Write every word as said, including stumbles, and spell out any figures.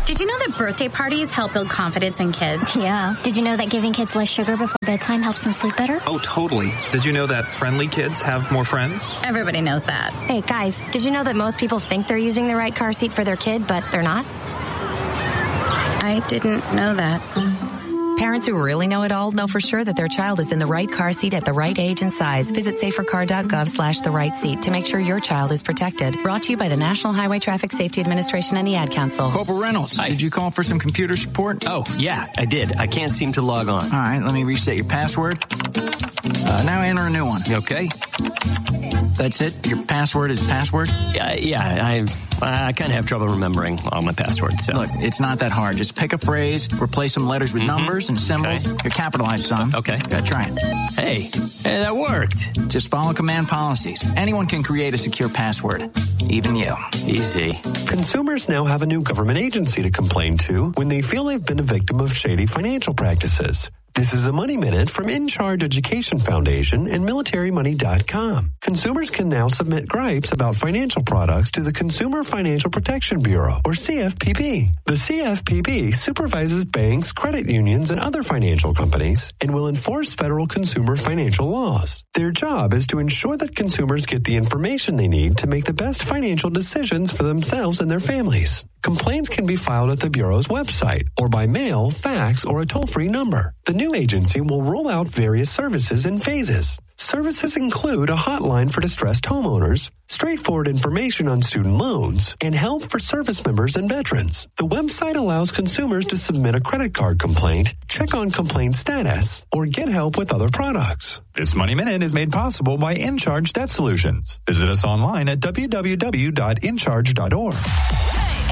Did you know that birthday parties help build confidence in kids? Yeah. Did you know that giving kids less sugar before bedtime helps them sleep better? Oh, totally. Did you know that friendly kids have more friends? Everybody knows that. Hey, guys, did you know that most people think they're using the right car seat for their kid, but they're not? I didn't know that. Parents who really know it all know for sure that their child is in the right car seat at the right age and size. Visit safercar.gov slash the right seat to make sure your child is protected. Brought to you by the National Highway Traffic Safety Administration and the Ad Council. Corporal Reynolds, Hi. Did you call for some computer support? Oh, yeah, I did. I can't seem to log on. All right, let me reset your password. Uh, now enter a new one. Okay. That's it? Your password is password? Yeah, yeah, I I kind of have trouble remembering all my passwords. So. Look, it's not that hard. Just pick a phrase, replace some letters with mm-hmm. numbers and symbols. Okay. You're capitalized some. Okay. Gotta try it. Hey, hey, that worked. Just follow command policies. Anyone can create a secure password. Even you. Easy. Consumers now have a new government agency to complain to when they feel they've been a victim of shady financial practices. This is a Money Minute from In Charge Education Foundation and military money dot com. Consumers can now submit gripes about financial products to the Consumer Financial Protection Bureau, or C F P B. The C F P B supervises banks, credit unions, and other financial companies and will enforce federal consumer financial laws. Their job is to ensure that consumers get the information they need to make the best financial decisions for themselves and their families. Complaints can be filed at the Bureau's website or by mail, fax, or a toll-free number. The new agency will roll out various services in phases. Services include a hotline for distressed homeowners, straightforward information on student loans, and help for service members and veterans. The website allows consumers to submit a credit card complaint, check on complaint status, or get help with other products. This Money Minute is made possible by InCharge Debt Solutions. Visit us online at w w w dot in charge dot org.